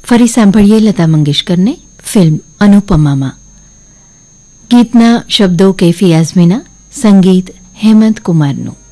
ફરી સાંભળીએ લતા મંગેશકરને ફિલ્મ અનુપમામાં. ગીતના શબ્દો કેફી આઝમીના, સંગીત હેમંત કુમારનું.